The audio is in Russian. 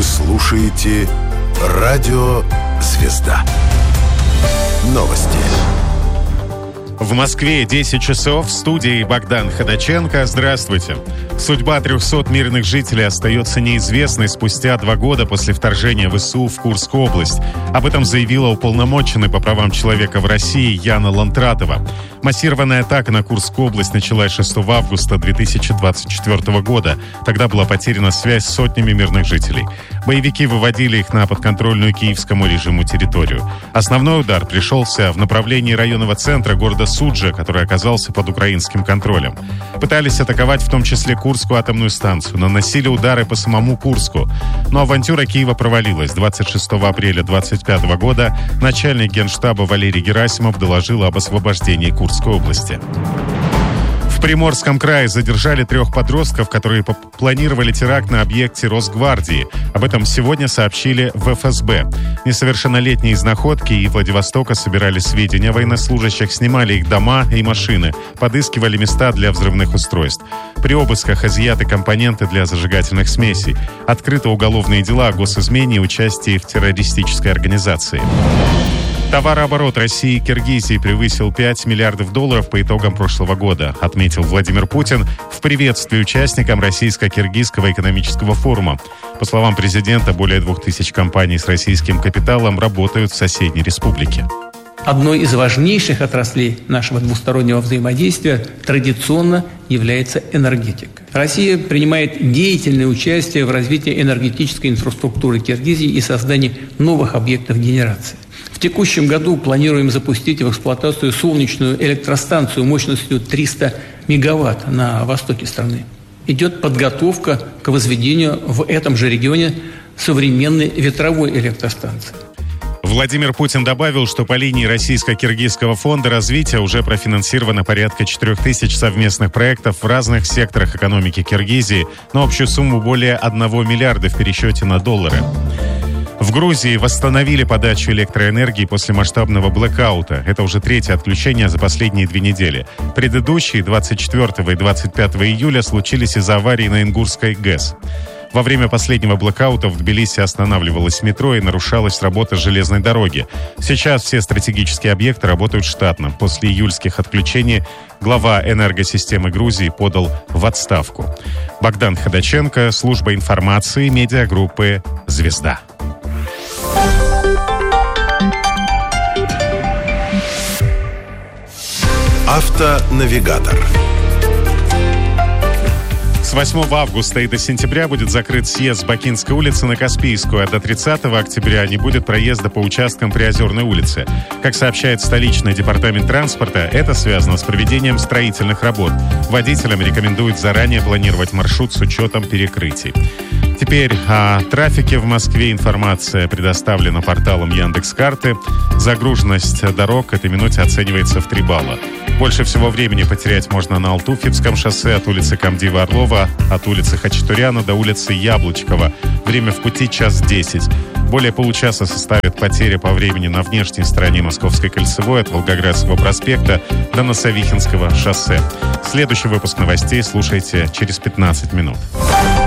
слушаете «Радио Звезда». Новости. В Москве 10 часов, в студии Богдан Ходаченко. Здравствуйте. Судьба 300 мирных жителей остается неизвестной спустя 2 года после вторжения ВСУ в Курскую область. Об этом заявила уполномоченный по правам человека в России Яна Лантратова. Массированная атака на Курскую область началась 6 августа 2024 года. Тогда была потеряна связь с сотнями мирных жителей. Боевики выводили их на подконтрольную киевскому режиму территорию. Основной удар пришелся в направлении районного центра города Суджа, который оказался под украинским контролем. Пытались атаковать в том числе Курскую атомную станцию, наносили удары по самому Курску. Но авантюра Киева провалилась. 26 апреля 2025 года начальник Генштаба Валерий Герасимов доложил об освобождении Курской области. В Приморском крае задержали 3 подростков, которые планировали теракт на объекте Росгвардии. Об этом сегодня сообщили в ФСБ. Несовершеннолетние из Находки и Владивостока собирали сведения о военнослужащих, снимали их дома и машины, подыскивали места для взрывных устройств. При обысках изъяты компоненты для зажигательных смесей. Открыты уголовные дела о госизмене и участии в террористической организации. Товарооборот России и Киргизии превысил $5 миллиардов по итогам прошлого года, отметил Владимир Путин в приветствии участникам Российско-Киргизского экономического форума. По словам президента, более 2000 компаний с российским капиталом работают в соседней республике. Одной из важнейших отраслей нашего двустороннего взаимодействия традиционно является энергетика. Россия принимает деятельное участие в развитии энергетической инфраструктуры Киргизии и создании новых объектов генерации. В текущем году планируем запустить в эксплуатацию солнечную электростанцию мощностью 300 мегаватт на востоке страны. Идет подготовка к возведению в этом же регионе современной ветровой электростанции. Владимир Путин добавил, что по линии Российско-Киргизского фонда развития уже профинансировано порядка 4000 совместных проектов в разных секторах экономики Киргизии на общую сумму более $1 миллиарда в пересчете на доллары. В Грузии восстановили подачу электроэнергии после масштабного блэкаута. Это уже 3-е отключение за последние 2 недели. Предыдущие 24 и 25 июля случились из-за аварии на Ингурской ГЭС. Во время последнего блэкаута в Тбилиси останавливалось метро и нарушалась работа железной дороги. Сейчас все стратегические объекты работают штатно. После июльских отключений глава энергосистемы Грузии подал в отставку. Богдан Ходаченко, служба информации медиагруппы «Звезда». Автонавигатор. С 8 августа и до сентября будет закрыт съезд с Бакинской улицы на Каспийскую, а до 30 октября не будет проезда по участкам Приозерной улицы. Как сообщает столичный департамент транспорта, это связано с проведением строительных работ. Водителям рекомендуют заранее планировать маршрут с учетом перекрытий. Теперь о трафике в Москве информация предоставлена порталом Яндекс.Карты. Загруженность дорог к этой минуте оценивается в 3 балла. Больше всего времени потерять можно на Алтуфьевском шоссе от улицы Камдива-Орлова, от улицы Хачатуряна до улицы Яблочкова. Время в пути 1:10. Более получаса составит потеря по времени на внешней стороне Московской кольцевой от Волгоградского проспекта до Носовихинского шоссе. Следующий выпуск новостей слушайте через 15 минут.